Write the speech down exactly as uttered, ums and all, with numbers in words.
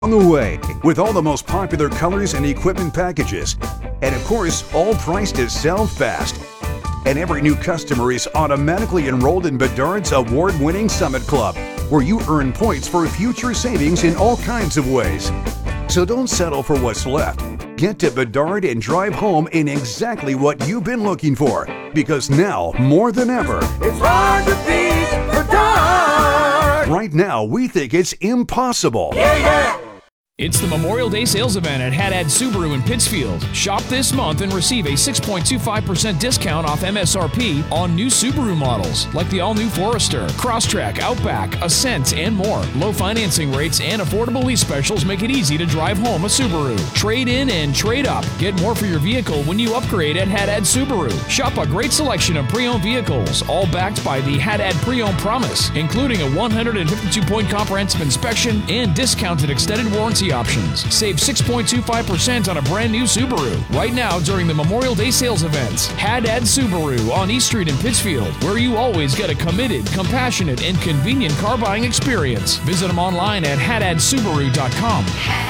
On the way, with all the most popular colors and equipment packages. And of course, all priced to sell fast. And every new customer is automatically enrolled in Bedard's award-winning Summit Club, where you earn points for future savings in all kinds of ways. So don't settle for what's left. Get to Bedard and drive home in exactly what you've been looking for. Because now, more than ever, it's hard to beat Bedard. Right now, we think it's impossible. Yeah, yeah. It's the Memorial Day sales event at Haddad Subaru in Pittsfield. Shop this month and receive a six point two five percent discount off M S R P on new Subaru models like the all-new Forester, Crosstrek, Outback, Ascent, and more. Low financing rates and affordable lease specials make it easy to drive home a Subaru. Trade in and trade up. Get more for your vehicle when you upgrade at Haddad Subaru. Shop a great selection of pre-owned vehicles, all backed by the Haddad Pre-Owned Promise, including a one hundred fifty-two point comprehensive inspection and discounted extended warranty options. Save six point two five percent on a brand new Subaru right now during the Memorial Day sales events. Haddad Subaru on East Street in Pittsfield, where you always get a committed, compassionate, and convenient car buying experience. Visit them online at haddad subaru dot com.